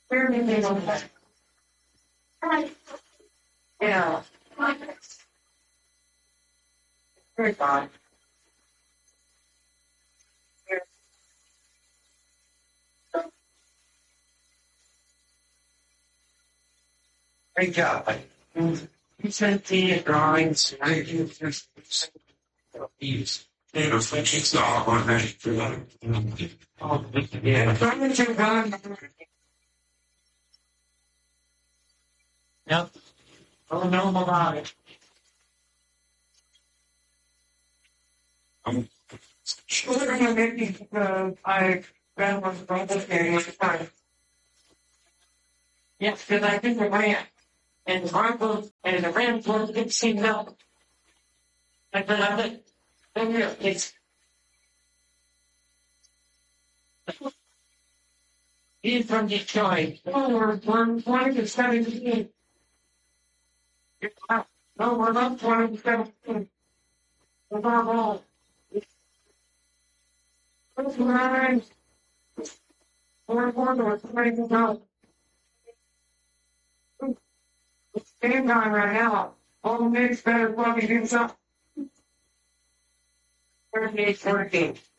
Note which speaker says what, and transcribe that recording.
Speaker 1: Yeah. Very fine. Great job. You sent the drawings. I just these. They were switching stuff on that. Oh, yeah. Yep. Oh, no, about it. I'm sure maybe I ran was brother area time. Yes, because I think the ran. And the Broncos and the Rams won't get seen help. I think it's he's from Detroit. Oh, we're 20 to 17. No, we're not 20 to 17. We're not all. That's right. We're going to 20 to go. It's game time right now. All the Knicks better plug it in up. 38-14.